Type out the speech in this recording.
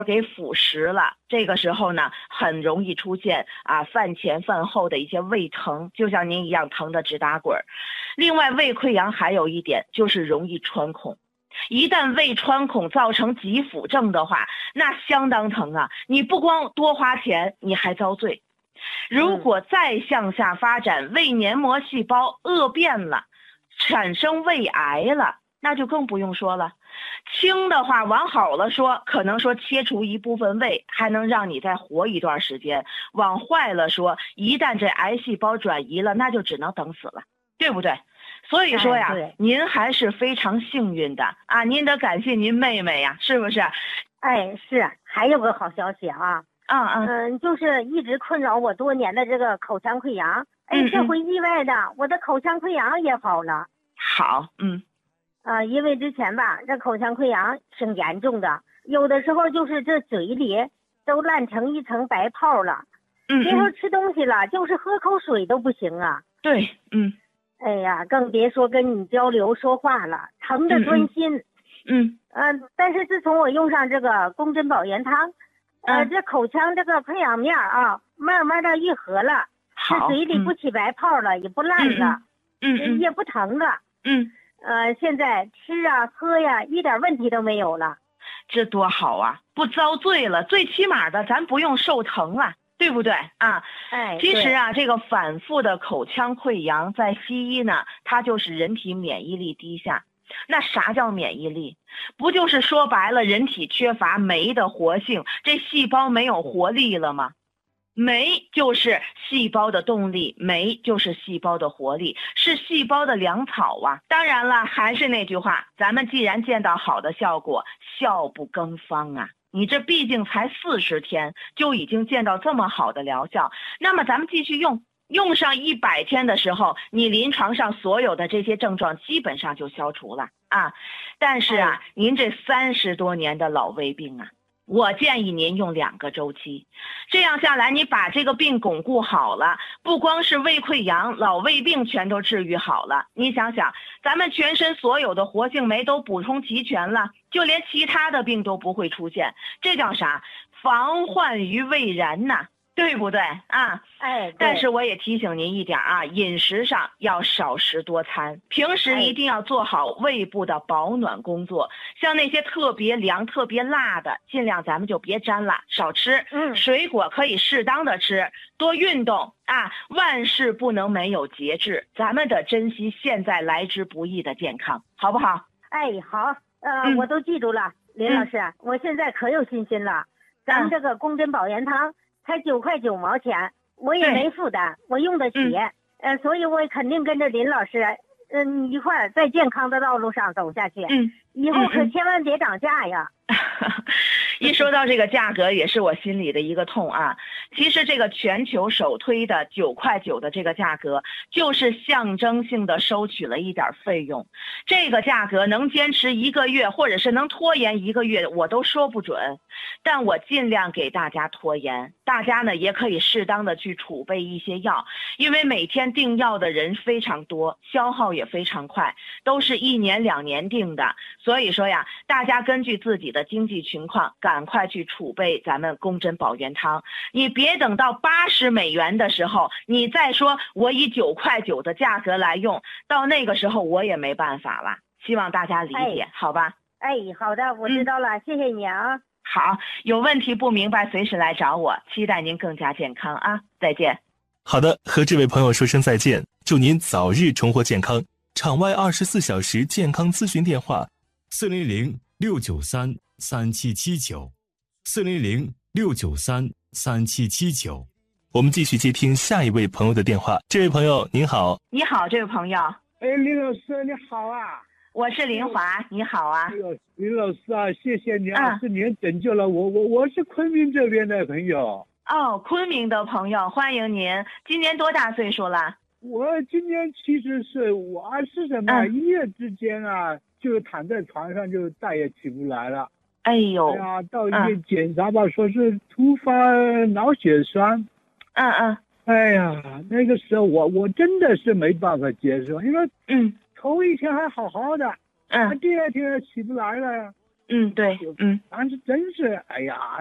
给腐蚀了，这个时候呢，很容易出现饭前饭后的一些胃疼，就像您一样疼得直打滚。另外，胃溃疡还有一点就是容易穿孔，一旦胃穿孔造成急腹症的话，那相当疼啊！你不光多花钱，你还遭罪。如果再向下发展，胃黏膜细胞恶变了，产生胃癌了，那就更不用说了。轻的话往好了说，可能说切除一部分胃还能让你再活一段时间，往坏了说，一旦这癌细胞转移了，那就只能等死了，对不对？所以说呀，您还是非常幸运的啊！您得感谢您妹妹呀，是不是？ 是。还有个好消息啊，就是一直困扰我多年的这个口腔溃疡，这回意外的，我的口腔溃疡也好了。 好， 因为之前吧，这口腔溃疡挺严重的，有的时候就是这嘴里都烂成一层白泡了。别说吃东西了，就是喝口水都不行啊。 对， 哎呀，更别说跟你交流说话了，疼得钻心。但是自从我用上这个宫针保元汤，这口腔这个溃疡面慢慢的愈合了，这嘴里不起白泡了，也不烂了，也不疼了。现在吃啊喝呀，一点问题都没有了。 这多好啊，不遭罪了，最起码的咱不用受疼啊，对不对啊？其实啊，这个反复的口腔溃疡在西医呢，它就是人体免疫力低下。那啥叫免疫力？不就是说白了，人体缺乏酶的活性，这细胞没有活力了吗？酶就是细胞的动力，酶就是细胞的活力，是细胞的粮草啊。当然了，还是那句话，咱们既然见到好的效果，效不更方啊。你这毕竟才40天就已经见到这么好的疗效，那么咱们继续用上100天的时候，你临床上所有的这些症状基本上就消除了啊。但是您这30多年的老胃病啊，我建议您用2个周期，这样下来你把这个病巩固好了，不光是胃溃疡、老胃病全都治愈好了，你想想，咱们全身所有的活性酶都补充齐全了，就连其他的病都不会出现，这叫啥？防患于未然呐。对不对啊？但是我也提醒您一点啊，饮食上要少食多餐，平时一定要做好胃部的保暖工作。像那些特别凉、特别辣的，尽量咱们就别沾了，少吃。水果可以适当的吃，多运动啊！万事不能没有节制，咱们得珍惜现在来之不易的健康，好不好？ 好，我都记住了，林老师，我现在可有信心了。咱们这个宫针保元汤才9块9毛钱，我也没负担，我用得起。所以我肯定跟着林老师，一块儿在健康的道路上走下去。以后可千万别涨价呀。 一说到这个价格，也是我心里的一个痛啊。其实这个全球首推的9块9的这个价格，就是象征性的收取了一点费用。这个价格能坚持1个月，或者是能拖延1个月，我都说不准。但我尽量给大家拖延，大家呢也可以适当的去储备一些药，因为每天订药的人非常多，消耗也非常快，都是1年2年订的。所以说呀，大家根据自己的经济情况，赶快去储备咱们宫针保元汤。你别等到80美元的时候，你再说我以9块9的价格来用，到那个时候我也没办法了。希望大家理解，好吧？ 好的，我知道了，谢谢你啊。 好，有问题不明白随时来找我，期待您更加健康啊！再见。 好的，和这位朋友说声再见，祝您早日重获健康。场外24小时健康咨询电话：400-693-3779，400-693-3779。我们继续接听下一位朋友的电话。这位朋友您好。 你好，这位朋友。 林老师你好啊。 我是林华，你好啊。 林老师啊，谢谢你啊，是您拯救了我是昆明这边的朋友。 昆明的朋友，欢迎您。今年多大岁数了？ 我今年其实是我是什么，一夜之间啊，就躺在床上就再也起不来了。 哎呦， 到医院检查吧，说是突发脑血栓。哎呀，那个时候我真的是没办法接受，因为头一天还好好的，第2天起不来了。 对， 当时真是，哎呀。